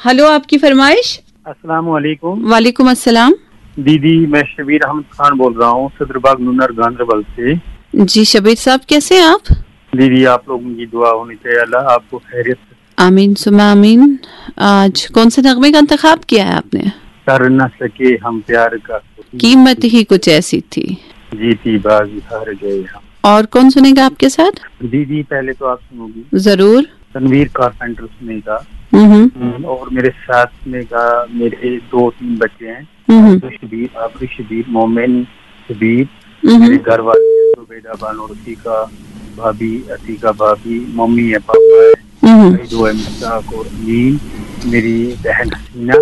Hello, आपकी फरमाइश। अस्सलाम वालेकुम। वालेकुम अस्सलाम। दीदी, मैं शबीर अहमद खान बोल रहा हूँ, सदरबाग नूनर गांधरबल से। जी शबीर साहब, कैसे हैं आप? दीदी, आप लोगों की दुआ होनी चाहिए, अल्लाह आपको खैरियत से। आमीन सुमा आमीन। आज कौन से नगमे का इंतखाब किया है आपने? कर न सके हम प्यार का, कीमत ही कुछ ऐसी थी। जीती बाजी हार गए हम। और कौन सुनेगा आपके साथ? दीदी, पहले तो आप सुनोगी। जरूर। तनवीर कारपेंटर सुनेगा। और मेरे साथ सुनेगा, मेरे 2-3 बच्चे हैं, आफरी शबीर, मोमिन शबीर, मेरे घर वाले जुबैदा बानो, रफीका भाभी, अतीका भाभी, मम्मी है, पापा है, दो है, मुश्ताक और अमीन, मेरी बहन हसीना।